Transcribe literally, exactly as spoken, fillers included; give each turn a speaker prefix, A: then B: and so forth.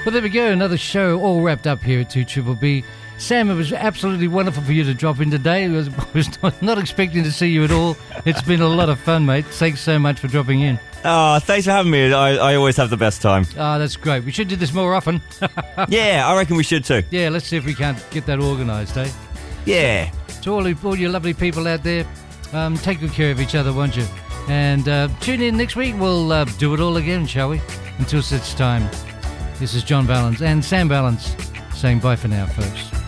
A: Well, there we go. Another show all wrapped up here at two Triple B. Sam, it was absolutely wonderful for you to drop in today. I was, was not, not expecting to see you at all. It's been a lot of fun, mate. Thanks so much for dropping in.
B: Oh, thanks for having me. I, I always have the best time.
A: Oh, that's great. We should do this more often.
B: Yeah, I reckon we should too.
A: Yeah, let's see if we can't get that organised, eh?
B: Yeah.
A: To all, all you lovely people out there, um, take good care of each other, won't you? And uh, tune in next week. We'll uh, do it all again, shall we? Until such time. This is John Valens and Sam Valens saying bye for now, folks.